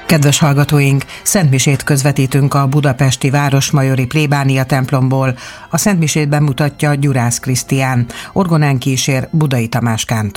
Kedves hallgatóink, szentmisét közvetítünk a budapesti városmajori plébánia templomból. A szentmisét bemutatja Gyurász Krisztián, orgonán kísér Budai Tamás kántor.